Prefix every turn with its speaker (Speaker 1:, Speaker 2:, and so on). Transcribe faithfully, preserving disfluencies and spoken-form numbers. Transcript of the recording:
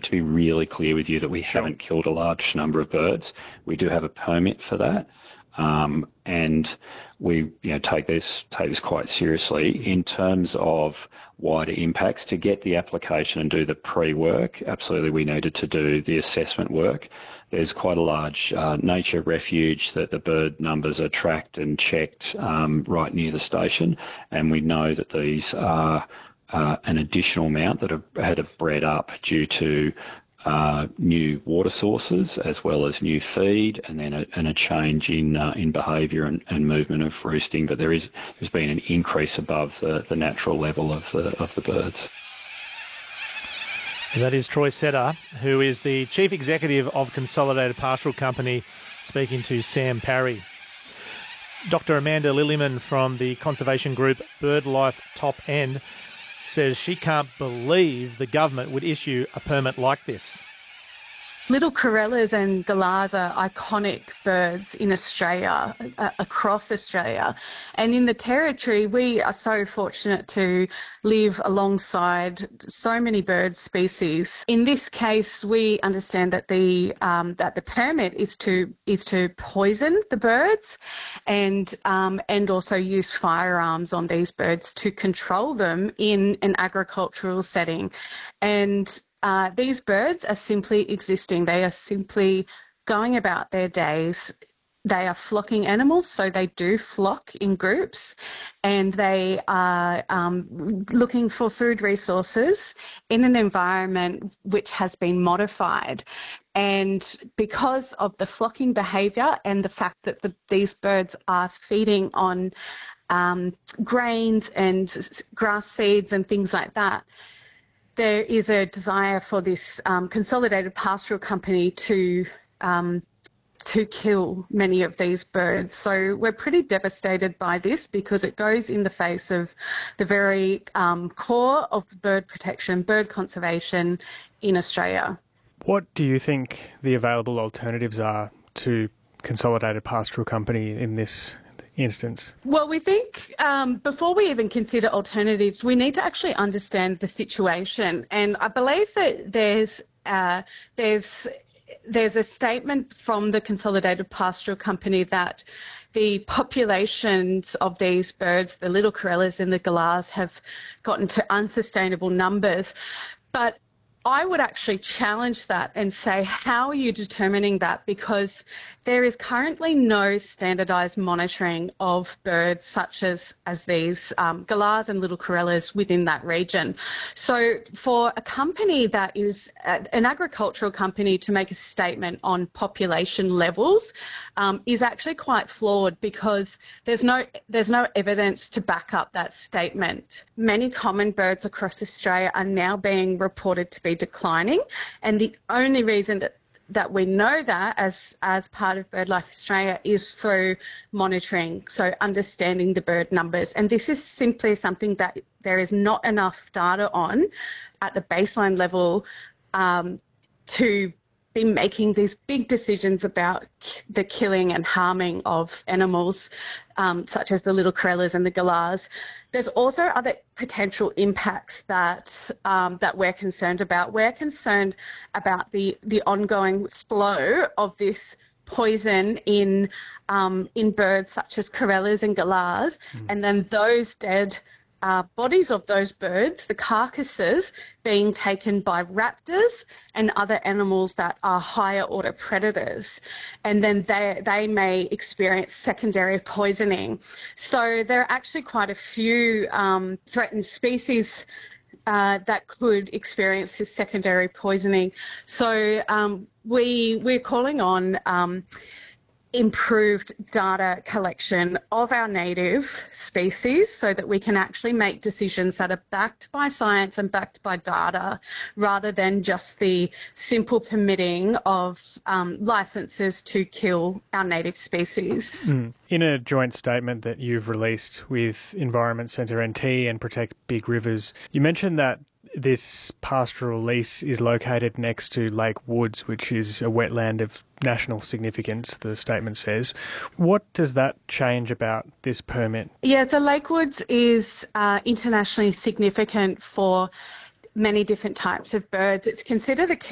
Speaker 1: to be really clear with you that we
Speaker 2: Sure.
Speaker 1: haven't killed a large number of birds. We do have a permit for that. Um, and we you know, take this take this quite seriously. In terms of wider impacts, to get the application and do the pre-work, absolutely we needed to do the assessment work. There's quite a large uh, nature refuge that the bird numbers are tracked and checked um, right near the station, and we know that these are uh, an additional amount that have had have bred up due to Uh, new water sources as well as new feed, and then a, and a change in uh, in behaviour and, and movement of roosting. But there is there's been an increase above the, the natural level of the of the birds.
Speaker 2: That is Troy Setter, who is the Chief Executive of Consolidated Pastoral Company, speaking to Sam Parry. Doctor Amanda Lillyman from the conservation group BirdLife Top End says she can't believe the government would issue a permit like this.
Speaker 3: Little corellas and galahs are iconic birds in Australia, uh, across Australia. And in the Territory, we are so fortunate to live alongside so many bird species. In this case, we understand that the um, that the permit is to is to poison the birds and um, and also use firearms on these birds to control them in an agricultural setting. And Uh, these birds are simply existing. They are simply going about their days. They are flocking animals, so they do flock in groups, and they are um, looking for food resources in an environment which has been modified. And because of the flocking behaviour and the fact that the, these birds are feeding on um, grains and grass seeds and things like that, there is a desire for this um, Consolidated Pastoral Company to um, to kill many of these birds. So we're pretty devastated by this because it goes in the face of the very um, core of bird protection, bird conservation in Australia.
Speaker 4: What do you think the available alternatives are to Consolidated Pastoral Company in this instance?
Speaker 3: Well, we think um, before we even consider alternatives, we need to actually understand the situation. And I believe that there's uh, there's there's a statement from the Consolidated Pastoral Company that the populations of these birds, the little corellas and the galahs, have gotten to unsustainable numbers. But I would actually challenge that and say, how are you determining that? Because there is currently no standardised monitoring of birds such as, as these um, galahs and little corellas within that region. So for a company that is uh, an agricultural company to make a statement on population levels um, is actually quite flawed, because there's no, there's no evidence to back up that statement. Many common birds across Australia are now being reported to be declining, and the only reason that that we know that as as part of BirdLife Australia is through monitoring, so understanding the bird numbers. And this is simply something that there is not enough data on at the baseline level um, to be making these big decisions about the killing and harming of animals, um, such as the little corellas and the galahs. There's also other potential impacts that um, that we're concerned about. We're concerned about the the ongoing flow of this poison in um, in birds such as corellas and galahs, mm. and then those dead Uh, bodies of those birds, the carcasses, being taken by raptors and other animals that are higher order predators, and then they they may experience secondary poisoning. So there are actually quite a few um, threatened species uh, that could experience this secondary poisoning. So um, we we're calling on Um, improved data collection of our native species so that we can actually make decisions that are backed by science and backed by data, rather than just the simple permitting of um, licences to kill our native species.
Speaker 4: Mm. In a joint statement that you've released with Environment Centre N T and Protect Big Rivers, you mentioned that this pastoral lease is located next to Lake Woods, which is a wetland of national significance, the statement says. What does that change about this permit?
Speaker 3: Yeah, so Lake Woods is uh, internationally significant for many different types of birds. It's considered a key